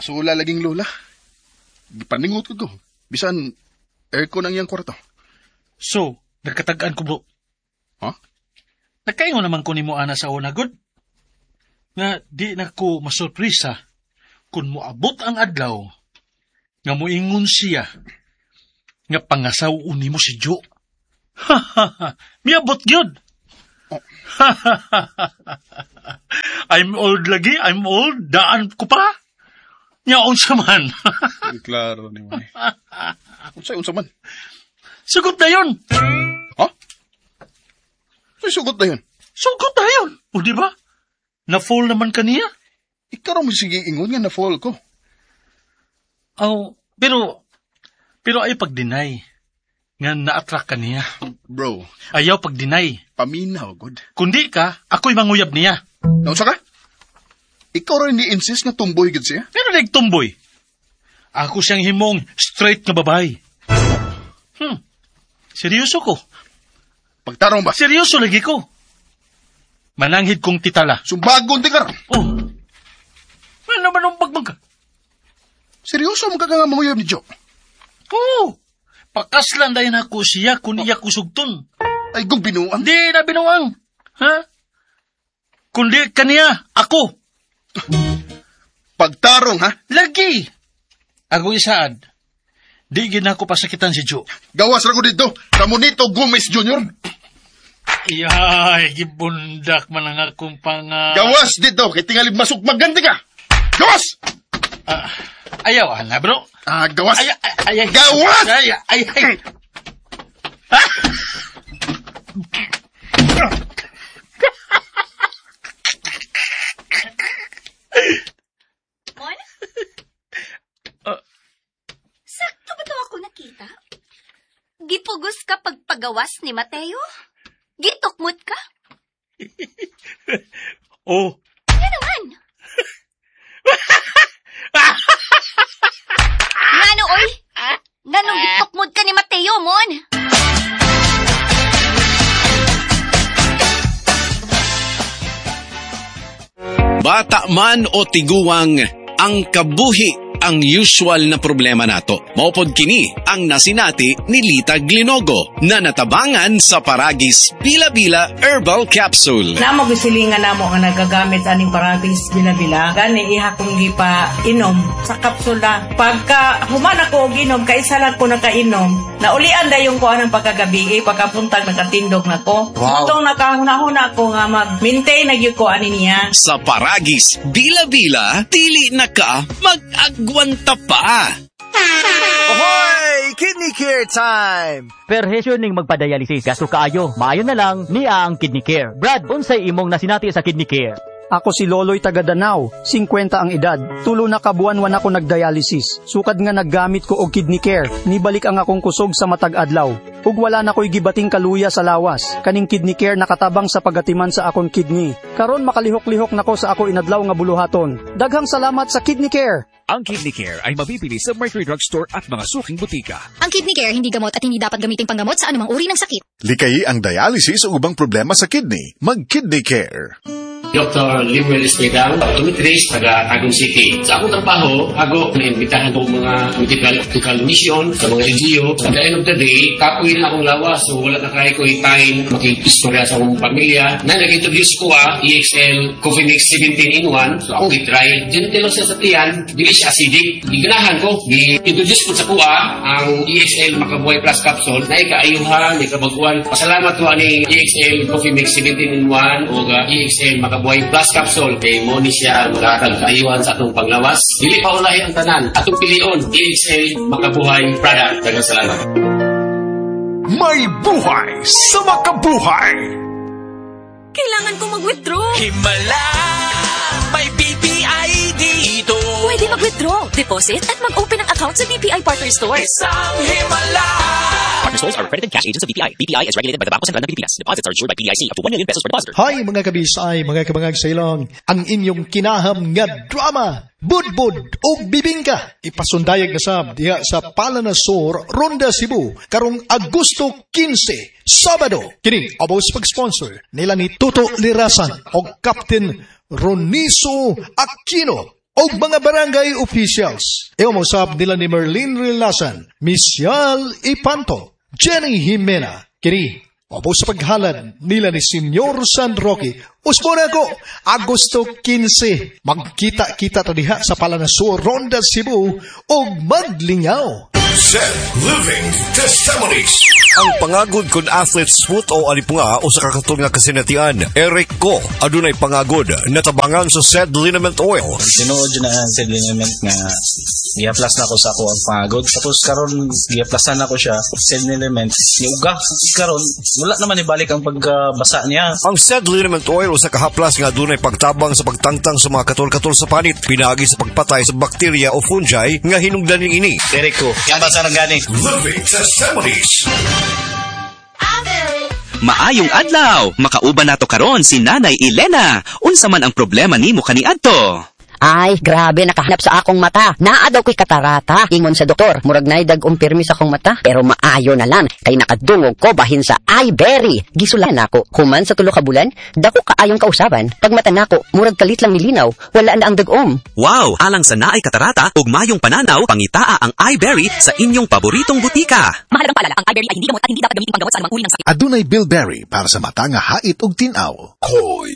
Pasula laging lola. Gipaningot ko. Bisan, aircon ang iyang kwarto. So, nagkatagaan ko, bro. Ha? Nagkaingon naman ko ni mo ana sa una, good? Nga di na ko masurprisa kung moabot ang adlaw nga moingon siya nga pangasaw uni mo si Jo. Ha ha ha, miabot gyud. I'm old lagi, I'm old, daan ko pa. Nyaon sa man. Klaro ni mo. Unsa man? Sugot na yun. Ha? Sugot na yun? Sugot na yun. O di ba? Na-fall naman kaniya. Ikaw mo sige ingon nga na-fall ko. Oh, pero ay pag-deny. Nga na-attract ka niya. Bro. Ayaw pag-deny. Paminaw, good. Kundi ka, ako'y manguyab niya. Naunsa ka? Ikaw rin ni-insist nga tumboy gid siya? Pero nagtumboy. Ako siyang himong straight na babae. Seryoso ko. Pagtarong ba? Seryoso lagi ko. Mananghid kong titala. Sumbagon ti ka. Oh. Ano ba nung bagbag ka? Seryoso mo ka nga manguyab ni Jo? Oo. Pakaslan dahin ako siya kung iya kusugton. Ay, kung binuang. Di na binuang. Ha? Kundi kaniya, ako. Pagtarong, ha? Lagi. Ako isaad. Di gina ko pasakitan si Jo. Gawas ra ko dito. Ramonito Gomez Jr. Iyay, gibundak man ang akong Gawas dito, kay tingali masuk magganti ka. Gawas! Ayaw, na bro. Gawas. Ay. Gawas! Ay. Mon? Sakto ba ito ako nakita? Gipugos ka pagpagawas ni Mateo? Gitukmot ka? Oh. Ano naman? Ngano, oy? Nganong gitukmot ka ni Mateo, Mon? Bata man o tiguang, ang kabuhi ang usual na problema nato. Maupod kini ang nasinati ni Lita Glinogo na natabangan sa Paragis Bila-Bila Herbal Capsule. Namo gisilingan namo nga nagagamit aning Paragis Bila-Bila. Gani iha kong gipa inom sa kapsula. Pagka human ako og inom, kaisa lang ko nakainom. Naulian dayon ko anang pagkagabi, pagkapuntag nakatindog nako. Wow. Itong nakahuna-huna ko nga mag-maintain na gyud ko ani niya. Sa Paragis Bila-Bila, dili na ka mag-agwanta pa. Ahoy! Kidney Care time! Perhesyo ning magpadialysis. Gasto kaayo. Maayo na lang niya ang Kidney Care. Brad, unsay imong nasinati sa Kidney Care? Ako si Loloy taga Danau, 50 ang edad. Tulo na kabuan-wan ako nagdialysis. Sukad nga naggamit ko og Kidney Care. Nibalik ang akong kusog sa matag adlaw. Ug wala na ko'y gibating kaluya sa lawas. Kaning Kidney Care nakatabang sa pagatiman sa akong kidney. Karon makalihok-lihok nako sa ako inadlaw nga buluhaton. Daghang salamat sa Kidney Care. Ang Kidney Care ay mabibili sa Mercury Drug Store at mga suking butika. Ang Kidney Care hindi gamot at hindi dapat gamitin panggamot sa anumang uri ng sakit. Likayi ang dialysis o ubang problema sa kidney. Mag-Kidney Care. Dr. Limuel Espedal, optometrist, taga Tagum City. Sa akong trabaho, ako naimbitahan po mga medical mission sa mga NGO. At the end of the day, kapoy na akong lawas. So wala na kaya ko time makikistorya sa akong pamilya. Na nag-introduce ko EXL Coffee Mix 17 in 1. So akong gitry. Gentle lang siya sa tiyan. Dili siya acidic. Iganahan ko. Introduce ko sa kuha ang EXL Makabuhay Plus Capsule na ikaayuhan, ikabaguan. Pasalamat ko ani EXL Coffee Mix 17 in 1 o EXL Makabuhay Plus Capsule kay mo ni siya makakagayuhan sa atong panglawas. Dili pa ulahi ang tanan. Atong pilion, EXL Makabuhay product. Daghang salamat. May buhay sa makabuhay. Kailangan ko mag-withdraw. Himala, may BPI dito. Pwede mag-withdraw, deposit, at mag-open ng account sa BPI Partner Stores. Isang himala. Partner stores are accredited cash agents of BPI. BPI is regulated by the Bangko Sentral ng Pilipinas. Deposits are insured by PDIC up to 1 million pesos per depositor. Hi mga kabisay, mga kabangag sa ilong. Ang inyong kinaham nga drama, Budbud o Bibingka. Ipasundayag na sab diha sa Palanasor, Ronda, Cebu. Karong Agosto 15, Sabado. Kining abos pag-sponsor nila ni Toto Lirasan o Captain Roniso Aquino. o mga barangay officials. Iumusap nila ni Merlin Rilasan, Misyal Ipanto, Jenny Jimena, kini o sa paghalad nila ni Senyor San Roque. Usmona ko, Agosto 15, magkita-kita tadiha sa Palanasur, Ronda, Cebu, o maglingaw. Set Living Testimonies. Ang pangagod kun athletes foot o alipunga o sa kakatol nga kasinatian, Eric ko, adunay pangagod, natabangan sa said liniment oil. Tinuod yun na said liniment nga giaplas na ko sa ako ang pangagod. Tapos karon giaplasan na ko siya, said liniment, niuga. Karon, wala naman ibalik ang pagbasa niya. Ang said liniment oil o sa kahaplas nga adunay pagtabang sa pagtangtang sa mga katol-katol sa panit, pinagi sa pagpatay sa bakterya o fungi nga hinungdaning ini. Eric ko, yan basa ng gani. Living Testimonies. Maayong adlaw, makauban nato karon si Nanay Elena. Unsa man ang problema nimo kaniadto? Ay, grabe, nakahanap sa akong mata. Naa daw ko'y katarata. Ingon sa doktor, murag na'y dag-umpirmi sa akong mata. Pero maayo na lang, kay nakadungog ko bahin sa iBerry. Gisulan ako, human sa 3 ka bulan, dako kaayong kausaban. Pag mata nako, murag kalit lang milinaw, wala na ang dag-om. Wow, alang sa naay katarata ug mayong pananaw, pangitaa ang iBerry sa inyong paboritong butika. Mahalagang paalala, ang iBerry ay hindi gamot at hindi dapat gamitin panggamot sa anumang uri ng sakit. Adunay bilberry para sa mata nga hait ug tinaw. Hoy!